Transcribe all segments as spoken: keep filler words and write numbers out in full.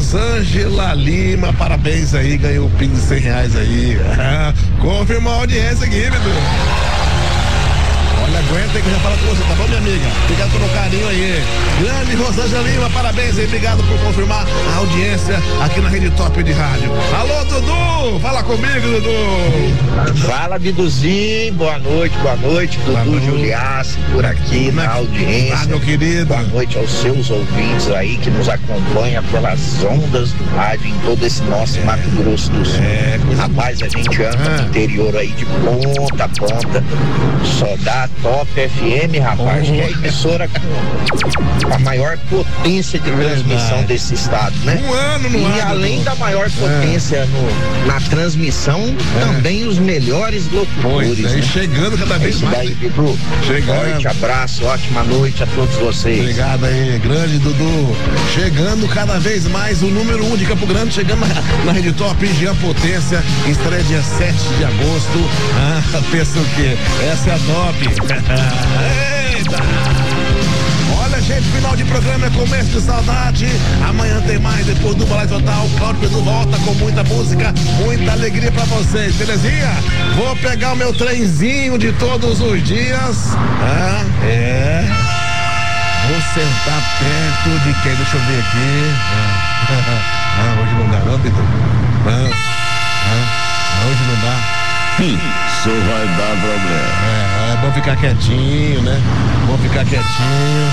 Rosângela Lima, parabéns aí, ganhou o pin de cem reais aí. Confirma a audiência aqui, Bidu. Olha, aguenta aí que eu já falo com você, tá bom, minha amiga? Obrigado pelo carinho aí. Grande Rosângela Lima, parabéns aí, obrigado por confirmar a audiência aqui na Rede Top de Rádio. Alô, Dudu! Fala comigo, Dudu! Fala, Biduzinho, boa noite, boa noite, boa Dudu Juliassi por aqui na audiência. Ah, meu querido. Boa noite aos seus ouvintes aí que nos acompanham pelas ondas do rádio em todo esse nosso é, Mato Grosso do Sul. É, rapaz, a gente anda ah. no interior aí de ponta a ponta, só dá Top F M, rapaz, oh. que é a emissora com a maior potência de transmissão Verdade. desse estado, né? Um ano no E ano, além da maior potência é. no, na transmissão, é. também os melhores locutores. Pois é, né? Chegando cada vez é mais. Daí, Bidu. Chegando. Forte abraço, ótima noite a todos vocês. Obrigado aí, grande Dudu. Chegando cada vez mais, o número um de Campo Grande, chegando na, na Rede Top, Jean Potência, estreia dia sete de agosto. Ah, pensa o quê? Essa é a top. Eita! Olha, gente, final de programa é começo de saudade. Amanhã tem mais, depois do Balai Total. Cláudio Pedro volta com muita música, muita alegria pra vocês, belezinha? Vou pegar o meu trenzinho de todos os dias. Ah, é. Vou sentar perto de quem? Deixa eu ver aqui. Ah, ah hoje não dá, não, Pedro? Ah, ah, hoje não dá. Isso vai dar problema. É, é bom ficar quietinho, né? Bom ficar quietinho.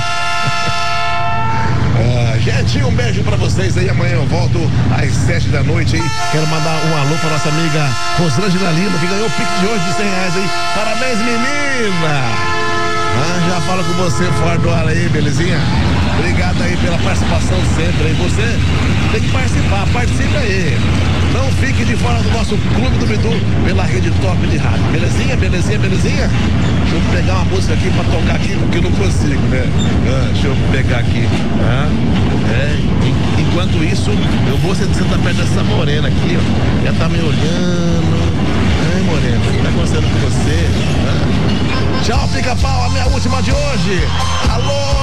Ah, gente, um beijo pra vocês aí. Amanhã eu volto às sete da noite aí. Quero mandar um alô pra nossa amiga Rosângela Lima, que ganhou o pique de hoje de cem reais aí. Parabéns, menina! Ah, já falo com você fora do ar aí, belezinha? Obrigado aí pela participação sempre aí. Você tem que participar, participe aí. Não fique de fora do nosso Clube do Bidu pela Rede Top de Rádio. Belezinha, belezinha, belezinha? Deixa eu pegar uma música aqui pra tocar aqui, porque eu não consigo, né? Ah, deixa eu pegar aqui. Ah, é, enquanto isso, eu vou sentar perto dessa morena aqui, ó. Ela tá me olhando. Ai, morena, o que tá acontecendo com você? Ah. Tchau, pica-pau, a minha última de hoje. Alô!